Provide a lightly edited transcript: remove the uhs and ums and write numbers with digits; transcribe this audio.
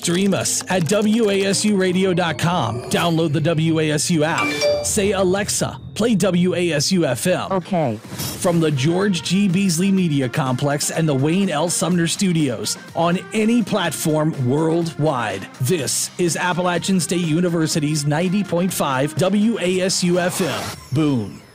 Stream us at WASUradio.com. Download the WASU app. Say, Alexa, play WASU FM. Okay. From the George G. Beasley Media Complex and the Wayne L. Sumner Studios on any platform worldwide. This is Appalachian State University's 90.5 WASU FM. Boone.